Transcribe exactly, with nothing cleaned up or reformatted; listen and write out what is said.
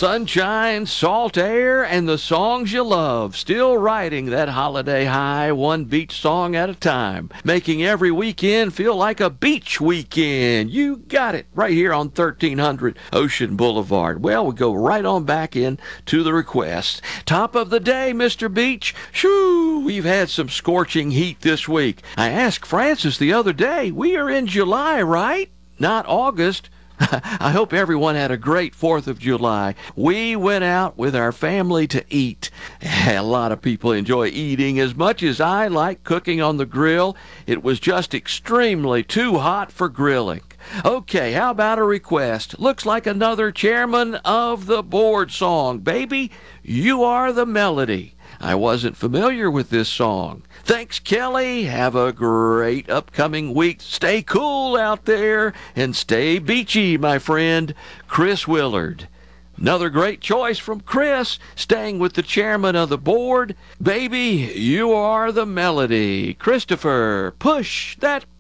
Sunshine, salt air, and the songs you love. Still riding that holiday high, one beach song at a time. Making every weekend feel like a beach weekend. You got it, right here on thirteen hundred Ocean Boulevard. Well, we go right on back in to the requests. Top of the day, Mister Beach. Shoo, we've had some scorching heat this week. I asked Francis the other day, we are in July, right? Not August. I hope everyone had a great fourth of July. We went out with our family to eat. A lot of people enjoy eating as much as I like cooking on the grill. It was just extremely too hot for grilling. Okay, how about a request? Looks like another Chairman of the Board song. Baby, you are the melody. I wasn't familiar with this song. Thanks, Kelly. Have a great upcoming week. Stay cool out there and stay beachy, my friend. Chris Willard. Another great choice from Chris, staying with the Chairman of the Board. Baby, you are the melody. Christopher, push that